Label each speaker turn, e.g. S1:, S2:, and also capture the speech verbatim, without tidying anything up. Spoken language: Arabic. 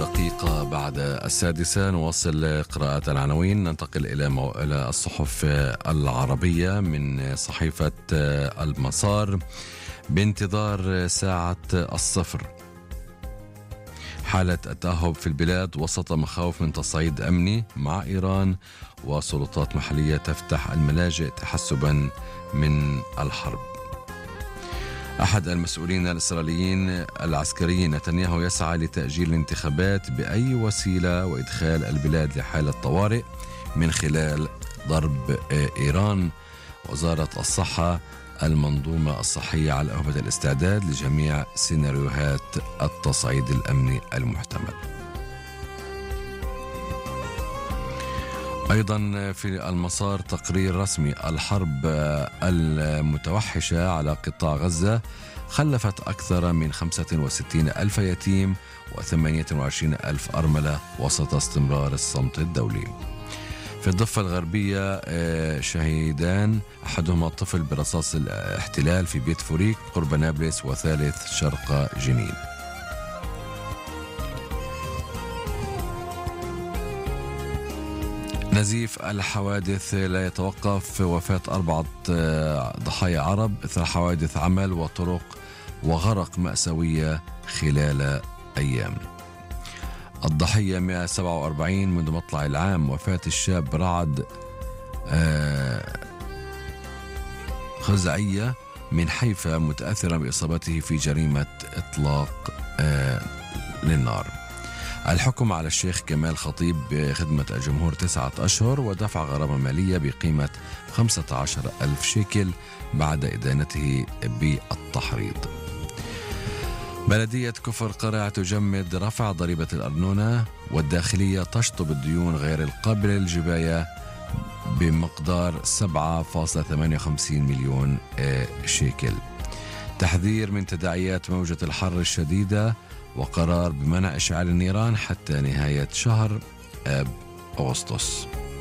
S1: دقيقة بعد السادسة نواصل قراءة العناوين. ننتقل إلى مو... إلى الصحف العربية من صحيفة المسار. بانتظار ساعة الصفر، حالة التأهب في البلاد وسط مخاوف من تصعيد أمني مع إيران، وسلطات محلية تفتح الملاجئ تحسبا من الحرب. أحد المسؤولين الإسرائيليين العسكريين نتنياهو يسعى لتأجيل الانتخابات بأي وسيلة وإدخال البلاد لحالة طوارئ من خلال ضرب إيران. وزارة الصحة: المنظومة الصحية على أهبة الاستعداد لجميع سيناريوهات التصعيد الأمني المحتمل. أيضا في المسار تقرير رسمي: الحرب المتوحشة على قطاع غزة خلفت أكثر من خمسة وستين ألف يتيم وثمانية وعشرين ألف أرملة وسط استمرار الصمت الدولي. في الضفة الغربية شهيدان، أحدهما طفل برصاص الاحتلال في بيت فوريك قرب نابلس، وثالث شرق جنين. نزيف الحوادث لا يتوقف، وفاة أربعة ضحايا عرب إثر حوادث عمل وطرق وغرق مأساوية خلال أيام. الضحية مئة وسبعة وأربعين منذ مطلع العام. وفاة الشاب رعد خزعية من حيفا متأثرا بإصابته في جريمة إطلاق للنار. الحكم على الشيخ كمال خطيب بخدمة الجمهور تسعة أشهر ودفع غرامة مالية بقيمة خمسة عشر ألف شيكل بعد إدانته بالتحريض. بلدية كفر قرع تجمد رفع ضريبة الأرنونة، والداخلية تشطب الديون غير القابلة للجباية بمقدار سبعة فاصلة ثمانية وخمسين مليون شيكل. تحذير من تداعيات موجة الحر الشديدة، وقرار بمنع إشعال النيران حتى نهاية شهر آب أغسطس.